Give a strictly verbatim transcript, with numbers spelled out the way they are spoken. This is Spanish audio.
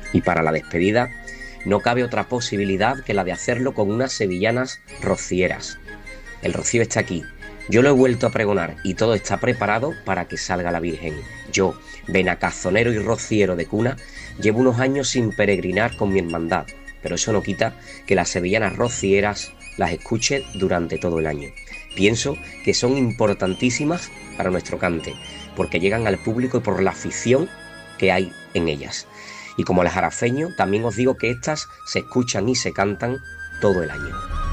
Y para la despedida no cabe otra posibilidad que la de hacerlo con unas sevillanas rocieras. El rocío está aquí, yo lo he vuelto a pregonar y todo está preparado para que salga la Virgen. Yo, benacazonero y rociero de cuna, llevo unos años sin peregrinar con mi hermandad, pero eso no quita que las sevillanas rocieras las escuche durante todo el año. Pienso que son importantísimas para nuestro cante, porque llegan al público y por la afición que hay en ellas. Y como aljarafereño, también os digo que estas se escuchan y se cantan todo el año.